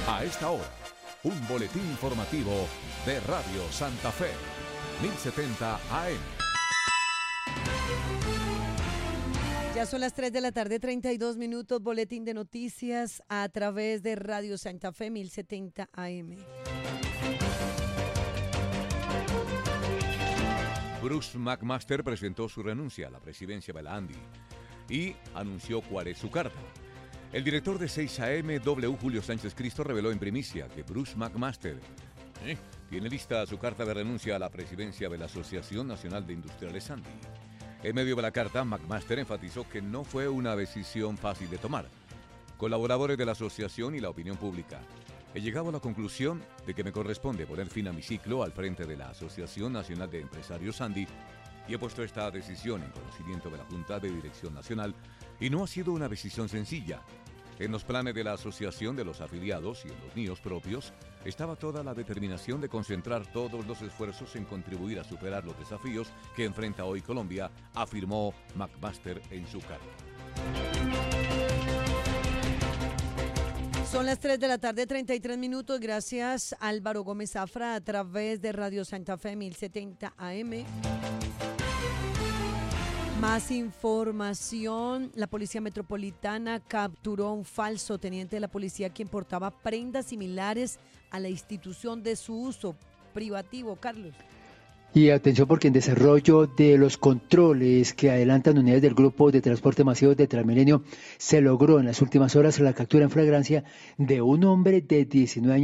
A esta hora, un boletín informativo de Radio Santa Fe, 1070 AM. Ya son las 3 de la tarde, 32 minutos, boletín de noticias a través de Radio Santa Fe, 1070 AM. Bruce McMaster presentó su renuncia a la presidencia de la ANDI y anunció cuál es su carta. El director de 6am, W. Julio Sánchez Cristo, reveló en primicia que Bruce McMaster tiene lista su carta de renuncia a la presidencia de la Asociación Nacional de Industriales ANDI. En medio de la carta, McMaster enfatizó que no fue una decisión fácil de tomar. Colaboradores de la asociación y la opinión pública, he llegado a la conclusión de que me corresponde poner fin a mi ciclo al frente de la Asociación Nacional de Empresarios ANDI y he puesto esta decisión en conocimiento de la Junta de Dirección Nacional y no ha sido una decisión sencilla. En los planes de la asociación, de los afiliados y en los míos propios, estaba toda la determinación de concentrar todos los esfuerzos en contribuir a superar los desafíos que enfrenta hoy Colombia, afirmó McMaster en su carta. Son las 3 de la tarde, 33 minutos. Gracias Álvaro Gómez Zafra a través de Radio Santa Fe 1070 AM. Más información. La Policía Metropolitana capturó a un falso teniente de la policía quien portaba prendas similares a la institución de su uso privativo. Carlos. Y atención porque en desarrollo de los controles que adelantan unidades del Grupo de Transporte Masivo de Transmilenio se logró en las últimas horas la captura en flagrancia de un hombre de 19 años